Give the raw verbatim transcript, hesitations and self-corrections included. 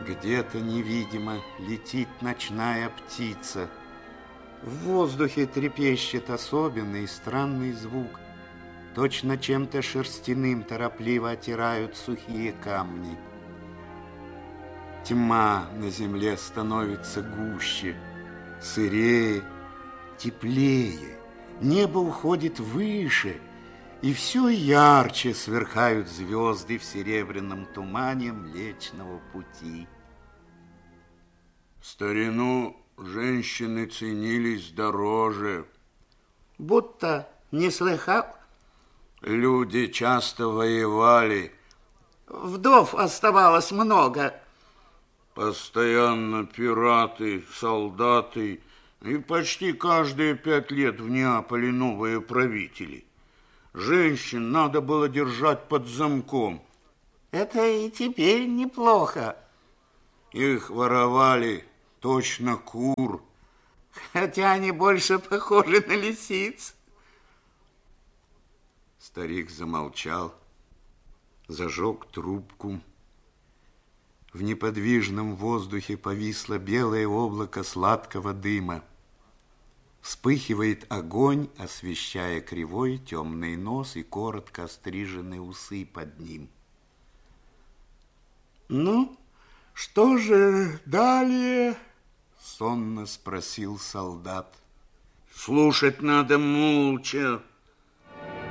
Где-то невидимо летит ночная птица. В воздухе трепещет особенный странный звук. Точно чем-то шерстяным торопливо отирают сухие камни. Тьма на земле становится гуще, сырее, теплее. Небо уходит выше, и все ярче сверкают звезды в серебряном тумане Млечного Пути. В старину женщины ценились дороже. Будто не слыхал? Люди часто воевали. Вдов оставалось много. Постоянно пираты, солдаты, и почти каждые пять лет в Неаполе новые правители. Женщин надо было держать под замком. Это и теперь неплохо. Их воровали точно кур. Хотя они больше похожи на лисиц. Старик замолчал, зажег трубку. В неподвижном воздухе повисло белое облако сладкого дыма. Вспыхивает огонь, освещая кривой темный нос и коротко остриженные усы под ним. «Ну, что же далее?» — сонно спросил солдат. «Слушать надо молча»,